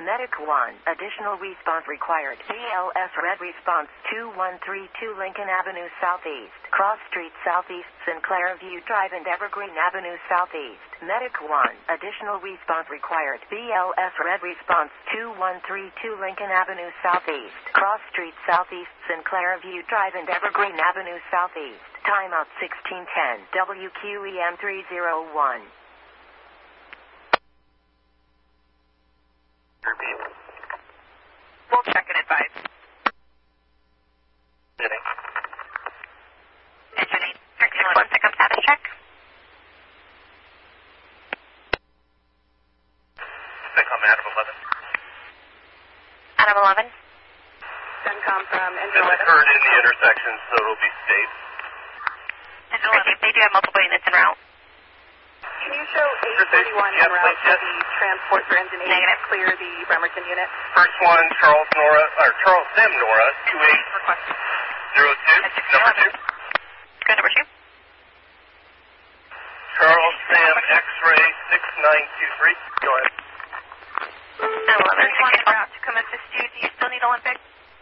Medic 1, additional response required. BLS red response 2132 Lincoln Avenue Southeast, Cross Street Southeast, Sinclair View Drive and Evergreen Avenue Southeast. Medic 1, additional response required. BLS red response 2132 Lincoln Avenue Southeast, Cross Street Southeast, Sinclair View Drive and Evergreen Avenue Southeast. Timeout 1610, WQEM 301. Repeat. We'll check and advise. Bidding. Engine 8, 1311, pickup status check. Pick-up Adam 11. Adam 11. CENTCOM from This Engine 11. occurred in the intersection, so it'll be safe. Engine 11, they do have multiple units en route. Can you show 841 en route for the transport for Engine 8? Negative. Clear the Bremerton unit. First one, Charles Sam Nora, 2802, Request. number 2. Good, number 2. Charles Sam X-ray 6923. Go ahead. 11, 1612. Route to come assist you. Do you still need Olympic?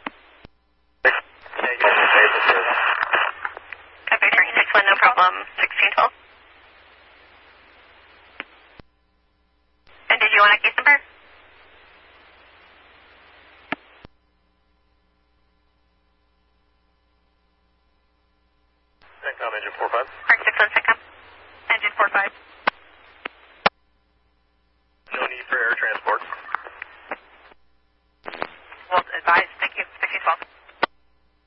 Okay, 361, no problem. 1612. And did you want a case number? CENTCOM Engine 45.